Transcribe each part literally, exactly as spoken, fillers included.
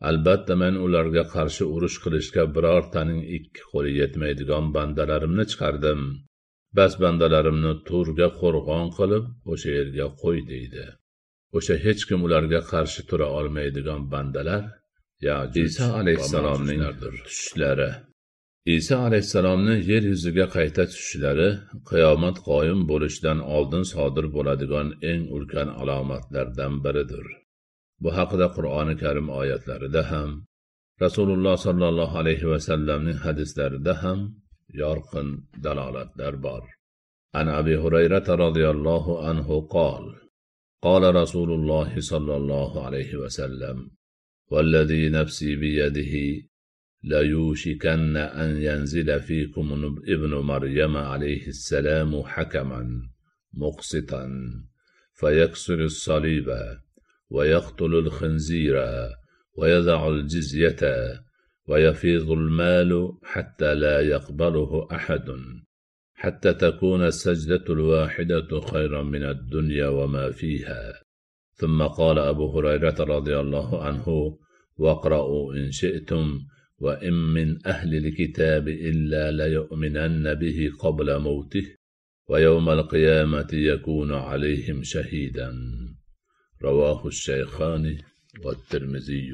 albatta men ularga qarshi urush qilishga birortaning ikki qo'li yetmaydigan bandalarimni chiqardim. Bas bandalarimni Turga qo'rg'on qilib, o'sha yerga qo'y deydi. O'sha hech kim ularga qarshi tura olmaydigan bandalar Ya'juj Isa alayhissalomning tushishlari. Isa alayhissalomni yer yuziga qayta tushishlari qiyomat qoyim bo'lishidan oldin sodir bo'ladigan eng ulkan alomatlardan biridir. Bu haqida Qur'oni Karim oyatlarida ham, Rasululloh sallallohu alayhi va sallamning hadislarida ham yorqin dalolatlar bor. An Abi Hurayra radhiyallohu anhu qol: Qala Rasululloh sallallohu alayhi va sallam: "Vallazi nafsi bi yadihi la yushikanna an yanzila fikum ibnu Maryam alayhi salam hakaman muqsitan fayaksiru as-saliba wa yaqtulu al-khinzira wa yad'u al-jizyata ويفيض المال حتى لا يقبله أحد حتى تكون السجدة الواحدة خيرا من الدنيا وما فيها. ثم قال أبو هريرة رضي الله عنه: واقرأوا إن شئتم وإن من أهل الكتاب إلا ليؤمنن به قبل موته ويوم القيامة يكون عليهم شهيدا. رواه الشيخان والترمذي.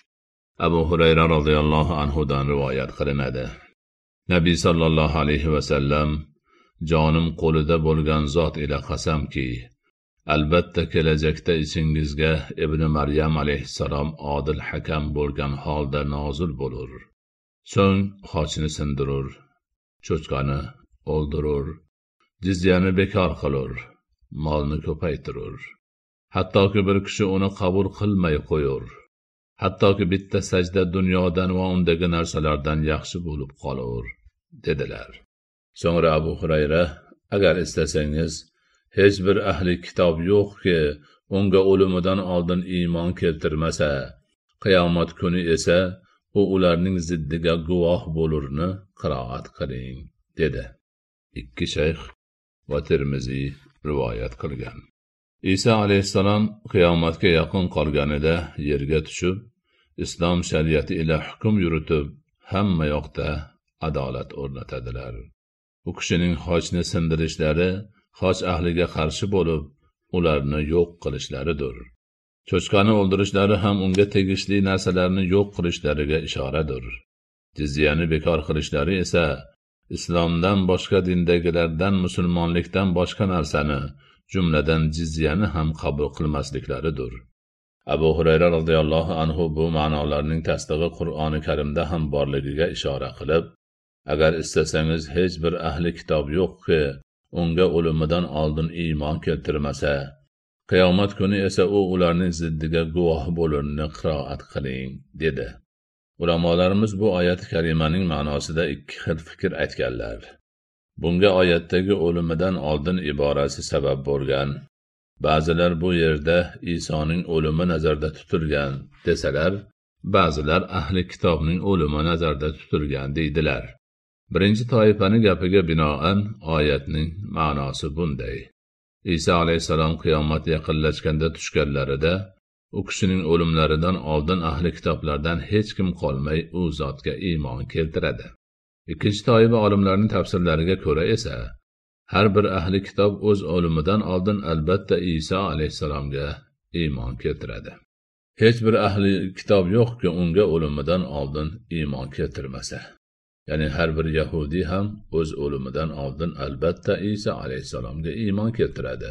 Abu Hurayra radhiyallohu anhudan rivoyat qilinadi. Nabiy sallallohu alayhi va sallam: "Jonim qo'lida bo'lgan zot ila qasamki, albatta kelajakda ichingizga Ibn Maryam alayhissalom odil hakam bo'lgan holda nozil bo'lur. So'ng xochni sindirur, cho'chqani o'ldirur, jizyani bekor qilur, molni ko'paytirur. Hattoki bir kishi uni qabul qilmay qo'yur. Hattoki bitta sajda dunyodan va undagi narsalardan yaxshi bo'lib qolur" dedilar. So'ngra Abu Hurayra: "Agar istasangiz, hech bir ahli kitob yo'qki, unga o'limidan oldin iymon keltirmasa, qiyomat kuni esa u ularning ziddiga guvoh bo'lurni qiroat qiling" dedi. Ikki shayx va Tirmiziy rivoyat qilgan. Isa alayhissalom qiyomatga yaqin qolganida yerga tushib, islom shariati ila hukm yuritib, hamma yoqda adolat o'rnatadilar. U kishining xochni sindirishlari xoch ahliga qarshi bo'lib, ularni yo'q qilishlaridir. Cho'chqani o'ldirishlari ham unga tegishli narsalarni yo'q qilishlariga ishoradir. Jizyani bekor qilishlari esa islomdan boshqa dindagilardan musulmonlikdan boshqa narsani, jumladan jizyani ham qabul qilmasliklaridir. Abu Hurayra radhiyallohu anhu bu ma'nolarning tasdig'i Qur'oni Karimda ham borligiga ishora qilib, agar istasangiz hech bir ahli kitob yo'qki, unga o'limidan oldin iymon keltirmasa, qiyomat kuni esa u ularning ziddiga guvoh bo'lurni qiroat qiling dedi. Ulamolarimiz bu oyat karimaning ma'nosida ikki xil fikr aytganlar. Bunga oyatdagi o'limidan oldin iborasi sabab bo'lgan. Ba'zilar bu yerda Isoning o'limi nazarda tutilgan desalar, ba'zilar ahli kitobning o'limi nazarda tutilgan deydilar. Birinchi toifaning gapiga binoan oyatning ma'nosi bunday: Isa alayhissalom qiyomat yaqinlashganda tushganlarida u kishining o'limlaridan oldin ahli kitoblardan hech kim qolmay u zotga iymon keltiradi. Ikkinchi toifa olimlarning tafsirlariga ko'ra esa, har bir ahli kitob o'z o'limidan oldin albatta Isa alayhissalomga iymon keltiradi. Hech bir ahli kitob yo'qki, unga o'limidan oldin iymon keltirmasa. Ya'ni har bir Yahudi ham o'z o'limidan oldin albatta Isa alayhissalomga iymon keltiradi.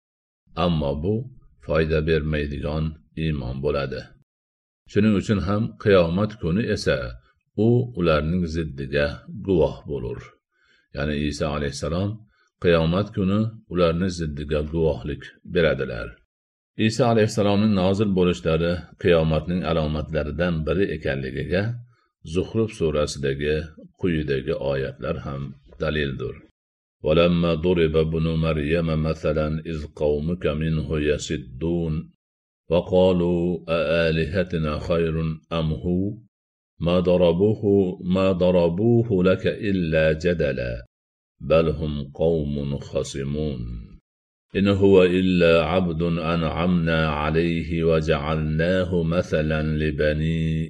Ammo bu foyda bermaydigan iymon bo'ladi. Shuning uchun ham qiyomat kuni esa u ularning ziddiga guvoh bo'lur. Ya'ni Isa alayhissalom qiyomat kuni ularning ziddiga guvohlik beradilar. Isa alayhissalomning nozil bo'lishlari qiyomatning alomatlaridan biri ekanligiga Zuhruf surasidagi quyidagi oyatlar ham dalildir. وَلَمَّا ضُرِبَ ابْنُ مَرْيَمَ مَثَلًا إِذْ قَوْمُكَ مِنْهُ يَصِدُّونَ وَقَالُوا أَآلِهَتُنَا خَيْرٌ أَمْ هُوَ مَا ضَرَبُوهُ مَا ضَرَبُوهُ لَكَ إِلَّا جَدَلًا بَلْ هُمْ قَوْمٌ خَصِمُونَ إِنْ هُوَ إِلَّا عَبْدٌ أَنْعَمْنَا عَلَيْهِ وَجَعَلْنَاهُ مَثَلًا لِبَنِي